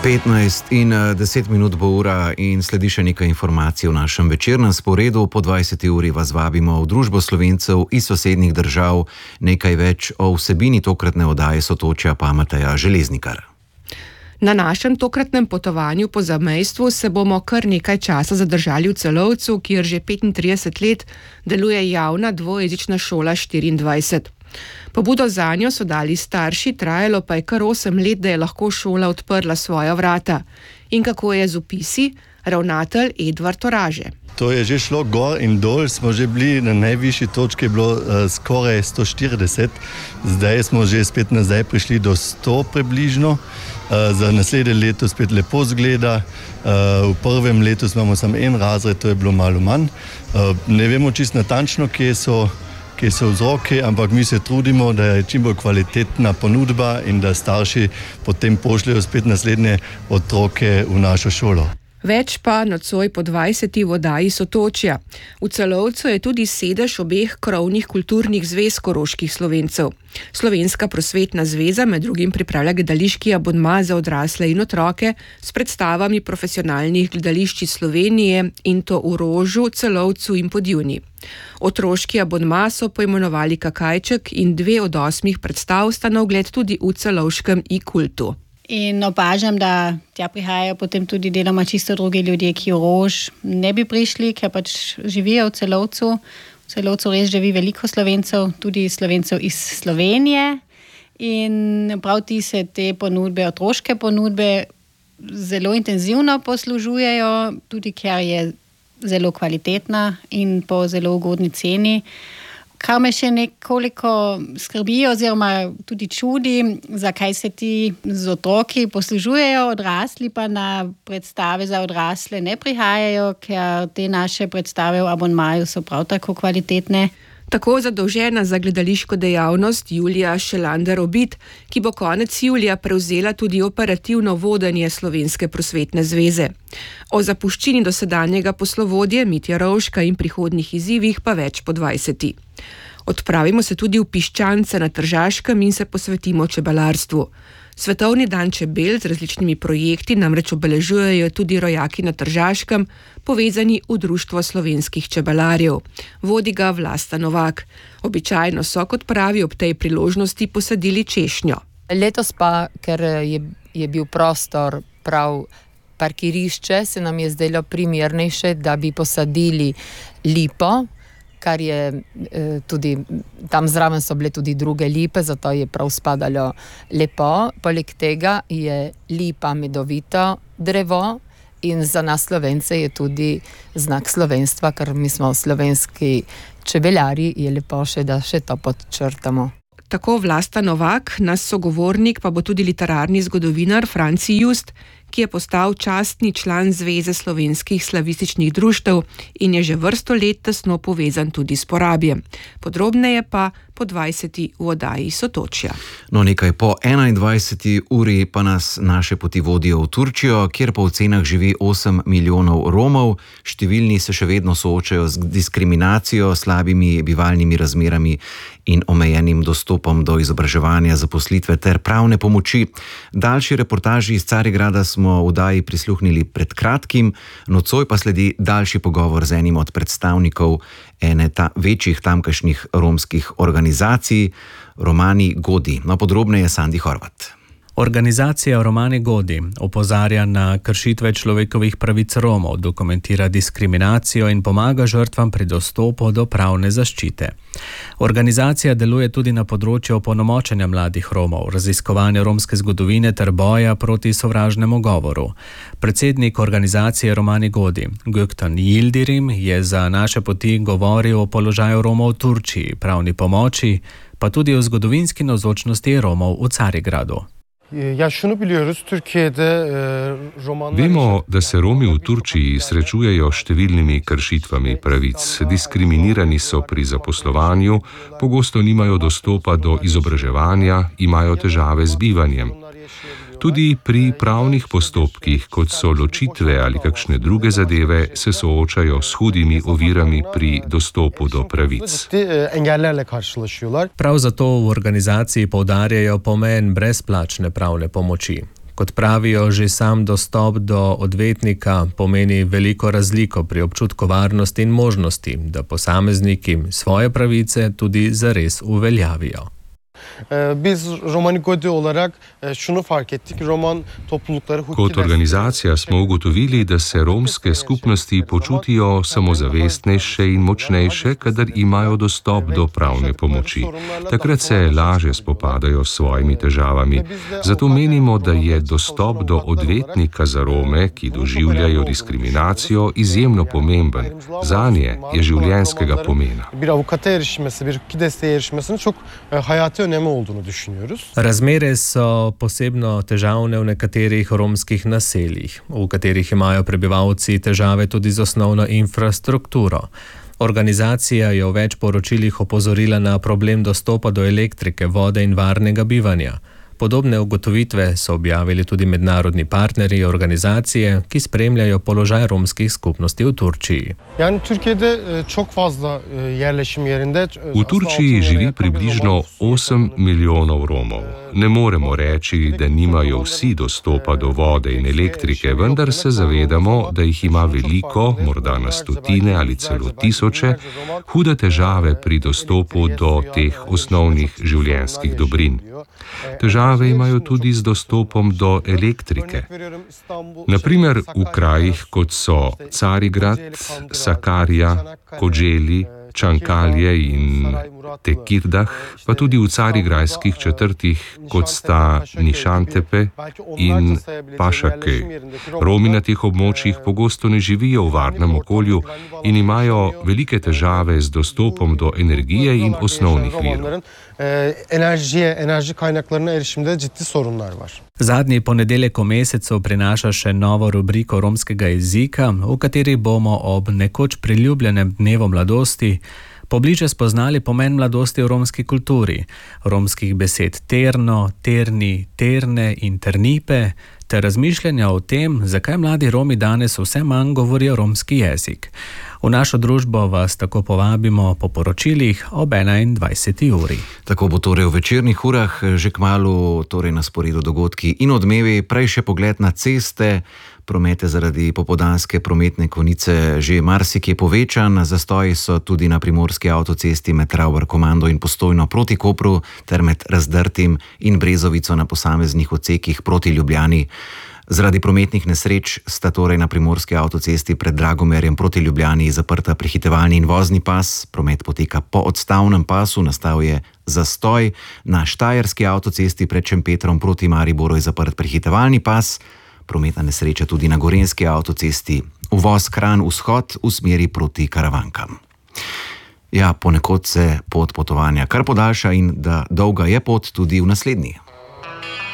15 in 10 minut bo ura in sledi še nekaj informacij v našem večernem sporedu. Po 20. uri vas vabimo v družbo Slovencev iz sosednjih držav. Nekaj več o vsebini tokratne oddaje Sotočja pa Mateja Železnikar. Na našem tokratnem potovanju po zamejstvu se bomo kar nekaj časa zadržali v Celovcu, kjer že 35 let deluje javna dvojezična šola 24. Pobudo zanjo so dali starši, trajalo pa je kar 8 let, da je lahko šola odprla svoja vrata. In kako je z upisi? Ravnatelj Edvard Oraže. To je že šlo gor in dol, smo že bili na najvišji točki, je bilo skoraj 140, zdaj smo že spet nazaj prišli do 100 približno. Za naslednje leto spet lepo zgleda, v prvem letu imamo samo en razred, to je bilo malo manj. Ne vemo čisto natančno, kje so vzroki, ampak mi se trudimo, da je čim bolj kvalitetna ponudba in da starši potem pošljajo spet naslednje otroke v našo šolo. Več pa nocoj po 20. v oddaji Sotočja. V Celovcu je tudi sedež obeh krovnih kulturnih zvez koroških Slovencev. Slovenska prosvetna zveza med drugim pripravlja gledališki abonma za odrasle in otroke s predstavami profesionalnih gledališč iz Slovenije, in to v Rožu, Celovcu in Podjuni. Otroški abonma so poimenovali Kakajček in 2 od 8 predstav sta na ogled tudi v celovškem i-kultu. In opažam, da tja prihajajo potem tudi deloma čisto drugi ljudje, ki v Rož ne bi prišli, ker pač živijo v Celovcu. V Celovcu res živi veliko Slovencev, tudi Slovencev iz Slovenije. In prav ti se te ponudbe, otroške ponudbe, zelo intenzivno poslužujejo, tudi ker je zelo kvalitetna in po zelo ugodni ceni. Kar me še nekoliko skrbi oziroma tudi čudi, zakaj se ti z otroki poslužujejo, odrasli pa na predstave za odrasle ne prihajajo, ker te naše predstave v abonmaju so prav tako kvalitetne. Tako zadolžena za gledališko dejavnost Julija Šelander-Obid, ki bo konec julija prevzela tudi operativno vodenje Slovenske prosvetne zveze. O zapuščini dosedanjega poslovodje Mitja Rovška in prihodnjih izzivih pa več po 20. Odpravimo se tudi v Piščance na Tržaškem in se posvetimo čebelarstvu. Svetovni dan čebel z različnimi projekti namreč obeležujejo tudi rojaki na Tržaškem, povezani v Društvo slovenskih čebelarjev. Vodi ga Vlasta Novak. Običajno so, kot pravi, ob tej priložnosti posadili češnjo. Letos pa, ker je bil prostor prav parkirišče, se nam je zdelo primernejše, da bi posadili lipo, kar je tudi, tam zraven so bile tudi druge lipe, zato je prav spadalo lepo. Poleg tega je lipa medovito drevo in za nas Slovence je tudi znak slovenstva, ker mi smo slovenski čebeljari, je lepo še, da še to podčrtamo. Tako Vlasta Novak, naš sogovornik pa bo tudi literarni zgodovinar Franci Just, ki je postal častni član Zveze slovenskih slavističnih društev in je že vrsto let tesno povezan tudi s Porabjem. Podrobneje pa po 20. v oddaji Sotočja. No, nekaj po 21. uri pa nas naše poti vodijo v Turčijo, kjer po ocenah živi 8 milijonov Romov. Številni se še vedno soočajo z diskriminacijo, slabimi bivalnimi razmerami in omejenim dostopom do izobraževanja, zaposlitve ter pravne pomoči. Daljši reportaži iz Carigrada smo v oddaji prisluhnili pred kratkim, nocoj pa sledi daljši pogovor z enim od predstavnikov ene večjih tamkajšnjih romskih organizacij, Romani Godi. No, podrobneje Sandi Horvat. Organizacija Romani Godi opozarja na kršitve človekovih pravic Romov, dokumentira diskriminacijo in pomaga žrtvam pri dostopu do pravne zaščite. Organizacija deluje tudi na področju opolnomočenja mladih Romov, raziskovanja romske zgodovine ter boja proti sovražnemu govoru. Predsednik organizacije Romani Godi, Gökhan Yildirim, je za naše poti govoril o položaju Romov v Turčiji, pravni pomoči, pa tudi o zgodovinski navzočnosti Romov v Carigradu. Vemo, da se Romi v Turčiji srečujejo s številnimi kršitvami pravic. Diskriminirani so pri zaposlovanju, pogosto nimajo dostopa do izobraževanja, imajo težave z bivanjem. Tudi pri pravnih postopkih, kot so ločitve ali kakšne druge zadeve, se soočajo s hudimi ovirami pri dostopu do pravic. Prav zato v organizaciji poudarjajo pomen brezplačne pravne pomoči. Kot pravijo, že sam dostop do odvetnika pomeni veliko razliko pri občutku varnosti in možnosti, da posamezniki svoje pravice tudi zares uveljavijo. Biz Romani Godi olarak şunu fark ettik. Roman toplulukları Kot organizacija smo ugotovili, da se romske skupnosti počutijo samozavestnejše in močnejše, kadar imajo dostop do pravne pomoči. Takrat se lažje spopadajo s svojimi težavami. Zato menimo, da je dostop do odvetnika za Rome, ki doživljajo diskriminacijo, izjemno pomemben. Zanje je življenjskega pomena. Bir avukata erişmesi, bir desteğe erişmesinin çok hayati önemi olduğunu düşünüyoruz. Razmere so posebno težavne v nekaterih romskih naseljih, v katerih imajo prebivalci težave tudi z osnovno infrastrukturo. Organizacija je v več poročilih opozorila na problem dostopa do elektrike, vode in varnega bivanja. Podobne ugotovitve so objavili tudi mednarodni partnerji organizacije, ki spremljajo položaj romskih skupnosti v Turčiji. V Turčiji živi približno 8 milijonov Romov. Ne moremo reči, da nimajo vsi dostopa do vode in elektrike, vendar se zavedamo, da jih ima veliko, morda na stotine ali celo tisoče, hude težave pri dostopu do teh osnovnih življenjskih dobrin. Težave imajo tudi z dostopom do elektrike. Naprimer v krajih, kot so Carigrad, Sakarya, Kocaeli, Čankalje in Tekirdah, pa tudi v carigrajskih četrtih, kot sta Nišantepe in Pašake. Romi na teh območjih pogosto ne živijo v varnem okolju in imajo velike težave z dostopom do energije in osnovnih virov. Enerji kaynaklarına erişimde ciddi sorunlar var. Zadnji ponedeljek v mesecu prinaša še novo rubriko romskega jezika, v kateri bomo ob nekoč priljubljenem dnevu mladosti pobliže spoznali pomen mladosti v romski kulturi, romskih besed terno, terni, terne in ternipe, ter razmišljanja o tem, zakaj mladi Romi danes vse manj govorijo romski jezik. V našo družbo vas tako povabimo po poročilih ob 21. uri. Tako bo torej v večernih urah, že kmalu torej na sporedu dogodki in odmevi, prej še pogled na ceste. Promete zaradi popoldanske prometne konice že marsikje povečan, zastoji so tudi na primorski avtocesti med Ravbar-Komando in Postojno proti Kopru ter med Razdrtim in Brezovico na posameznih odsekih proti Ljubljani. Zaradi prometnih nesreč sta torej na primorski avtocesti pred Dragomerjem proti Ljubljani zaprta prehitevalni in vozni pas, promet poteka po odstavnem pasu, nastal je zastoj. Na štajerski avtocesti pred Šempetrom proti Mariboru je zaprt prehitevalni pas, prometna nesreča tudi na gorenjski avtocesti, uvoz Kranj vzhod v smeri proti Karavankam. Ja, ponekod se pot potovanja kar podaljša in da dolga je pot tudi v naslednji.